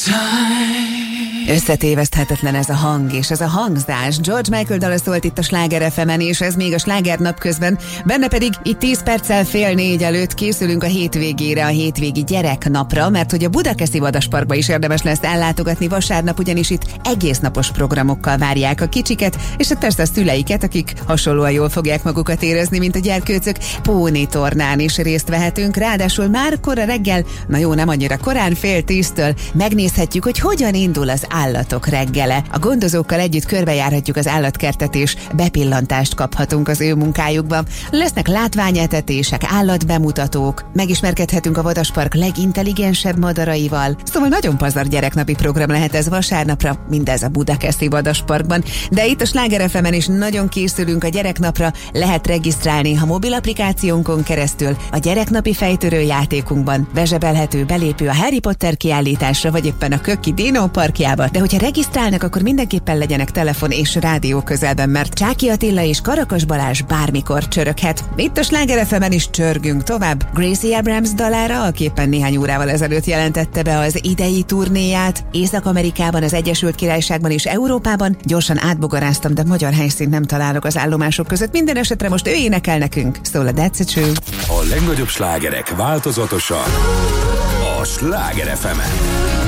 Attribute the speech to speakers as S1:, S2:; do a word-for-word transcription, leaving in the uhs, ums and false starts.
S1: Összetéveszthetetlen ez a hang és ez a hangzás. George Michael dala szólt itt a Sláger ef emen, és ez még a Sláger nap közben. Benne pedig itt tíz perccel fél négy előtt készülünk a hétvégére, a hétvégi gyereknapra, mert hogy a Budakeszi Vadasparkba is érdemes lesz ellátogatni vasárnap, ugyanis itt egész napos programokkal várják a kicsiket, és hát persze a szüleiket, akik hasonlóan jól fogják magukat érezni, mint a gyerkőcök. Pónitornán is részt vehetünk, ráadásul már kora reggel, na jó, nem annyira korán, fél tíztől megnézhetjük, hogy hogyan indul az állatok reggele. A gondozókkal együtt körbejárhatjuk az állatkertet, és bepillantást kaphatunk az ő munkájukba. Lesznek látványetetések, állatbemutatók, megismerkedhetünk a Vadaspark legintelligensebb madaraival. Szóval nagyon pazar gyereknapi program lehet ez vasárnapra, mindez a Budakeszi Vadasparkban. De itt a Sláger ef emen is nagyon készülünk a gyereknapra, lehet regisztrálni a mobil applikációnkon keresztül, a gyereknapi fejtörő játékunkban bezsebelhető belépő a Harry Potter kiállításra, vagy éppen a Köki Dino parkjába. De hogyha regisztrálnak, akkor mindenképpen legyenek telefon és rádió közelben, mert Csáki Attila és Karakas Balázs bármikor csöröghet. Itt a Sláger ef emen is csörgünk tovább Gracie Abrams dalára, aki éppen néhány órával ezelőtt jelentette be az idei turnéját. Észak-Amerikában, az Egyesült Királyságban és Európában gyorsan átbogaráztam, de magyar helyszínt nem találok az állomások között. Minden esetre most ő énekel nekünk, szól a That's a True.
S2: A legnagyobb slágerek változatosan a Sláger ef emen.